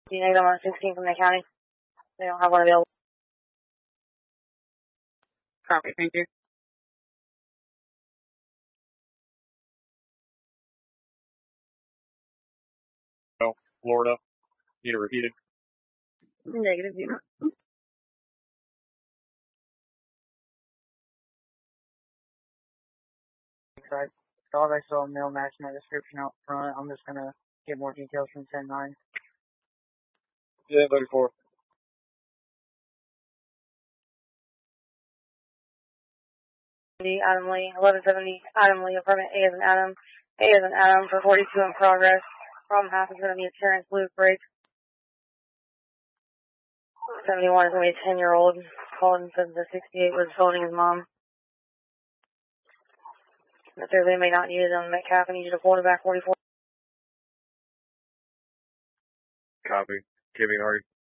I'm on 16 from the county. They don't have one available. Copy, thank you. Florida. Need it repeated? Negative, you know. I thought I saw a male matching that description out front. I'm just gonna get more details from 10-9. Yeah, 34. Adam Lee, 1170, Adam Lee, apartment A is an Adam. A is an Adam for 42 in progress. Problem half is going to be a Terrence Luke break. 71 is going to be a 10-year-old. Called and said the 68 was phoning his mom. That they may not need it on Metcalf. I need you to pull it back 44. Copy. Giving Ari.